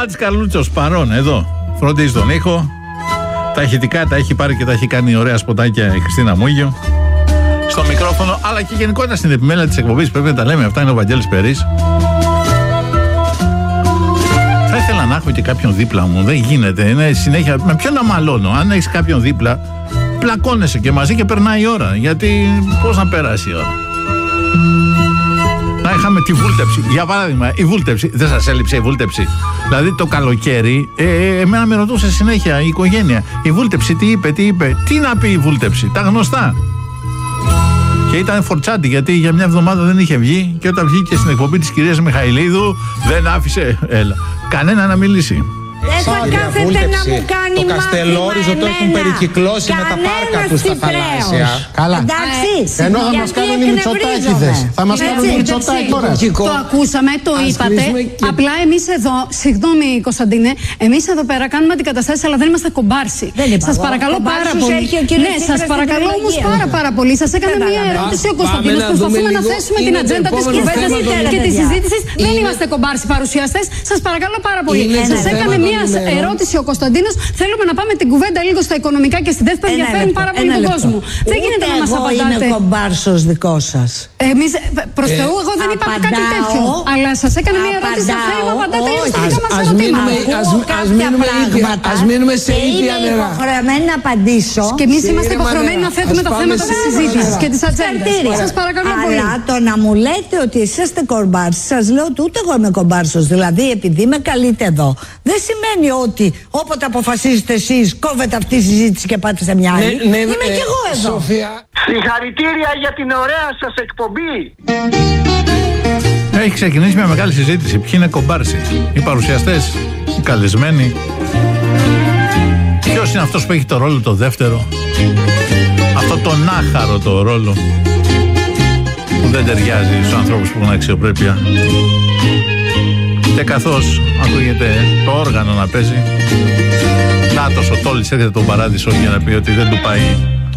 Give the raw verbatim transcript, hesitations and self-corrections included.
Μάλτης Καρλούτσος παρόν εδώ. Φροντίζει τον ήχο. Τα ηχητικά τα έχει πάρει και τα έχει κάνει ωραία σποτάκια η Χριστίνα Μούγιο. Στο μικρόφωνο, αλλά και γενικότερα στην επιμέλεια της εκπομπής. Πρέπει να τα λέμε αυτά. Είναι ο Βαγγέλης Περής. Θα ήθελα να έχω και κάποιον δίπλα μου. Δεν γίνεται. Είναι συνέχεια. Με ποιον να μαλώνω. Αν έχεις κάποιον δίπλα, πλακώνεσαι και μαζί και περνάει η ώρα. Γιατί πώς να περάσει η ώρα. Να είχαμε τη βούλτεψη. Για παράδειγμα, η βούλτεψη. Δεν σας έλειψε η βούλτεψη? Δηλαδή το καλοκαίρι, ε, εμένα με ρωτούσε συνέχεια η οικογένεια. Η βούλτεψη τι είπε, τι είπε. Τι να πει η βούλτεψη? Τα γνωστά. Και ήταν φορτσάτη γιατί για μια εβδομάδα δεν είχε βγει. Και όταν βγήκε στην εκπομπή της κυρίας Μιχαηλίδου, δεν άφησε έλα, κανένα να μιλήσει. Δεν θα κάθεται να μου κάνει το Καστελόριζο το έχουν περικυκλώσει με τα πάρκα του στα θαλάσσια. Καλά. Εντάξει. Ενώ θα μας κάνουν οι Μητσοτάκηδες. Θα μας κάνουν οι Μητσοτάκηδες τώρα. Το ακούσαμε, το είπατε. Απλά εμείς εδώ, συγγνώμη Κωνσταντίνε, εμείς εδώ πέρα κάνουμε αντικαταστάσεις, αλλά δεν είμαστε κομπάρσοι. Σας παρακαλώ πάρα πολύ. Ναι, σας παρακαλώ όμως πάρα πάρα πολύ. Σας έκανε μια ερώτηση ο Κωνσταντίνος. Προσπαθούμε να θέσουμε την ατζέντα της κουβέντας και της συζήτησης. Δεν είμαστε κομπάρσοι παρουσιαστές. Σας παρακαλώ πάρα πολύ. Σας έκανε μια ερώτηση ο Κωνσταντίνος. Θέλουμε να πάμε την κουβέντα λίγο στα οικονομικά και στη δεύτερη ενδιαφέρουν πάρα πολύ τον κόσμο. Δεν γίνεται να μας απαντάτε. Είναι κομπάρσος δικό σας. Εμείς, προς Θεού, εγώ δεν είπα κάτι τέτοιο. Αλλά σας έκανε μια ερώτηση. Θα θέλουμε να απαντάτε λίγο στα δικά μας ερωτήματα. Ας μείνουμε σε ίδια νερά. Είμαι υποχρεωμένη να απαντήσω. Και εμείς είμαστε υποχρεωμένοι να θέτουμε τα θέματα της συζήτησης και της ατζέντας. Σας παρακαλώ πολύ. Αλλά το να μου λέτε ότι εσείς είστε κομπάρσοι, σας λέω ότι ούτε εγώ είμαι κομπάρσος. Δηλαδή, επειδή με καλείτε εδώ, δεν σημαίνει ότι όποτε αποφασίζετε εσείς κόβετε αυτή τη συζήτηση και πάτε σε μια άλλη. Ναι, ναι, είμαι ε, κι εγώ εδώ. Σοφία. Συγχαρητήρια για την ωραία σας εκπομπή. Έχει ξεκινήσει μια μεγάλη συζήτηση. Ποιοι είναι κομπάρσοι? Οι παρουσιαστές, οι καλεσμένοι. Ποιος είναι αυτός που έχει το ρόλο το δεύτερο? Αυτό το άχαρο το ρόλο που δεν ταιριάζει στους ανθρώπους που έχουν αξιοπρέπεια. Και καθώς ακούγεται το όργανο να παίζει, Νάτος ο Τόλης έρχεται τον παράδεισο για να πει ότι δεν του πάει